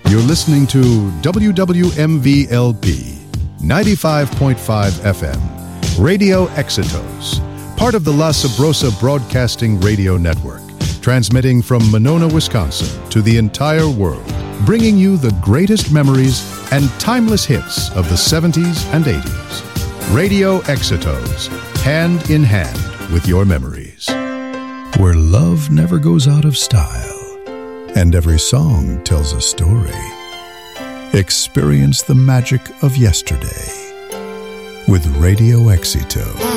You're listening to WWMV-LP 95.5 FM, Radio Exitos, part of the La Sabrosa Broadcasting Radio Network, transmitting from Monona, Wisconsin to the entire world, bringing you the greatest memories and timeless hits of the 70s and 80s. Radio Exitos, hand in hand with your memories. Where love never goes out of style, and every song tells a story. Experience the magic of yesterday with Radio Exito.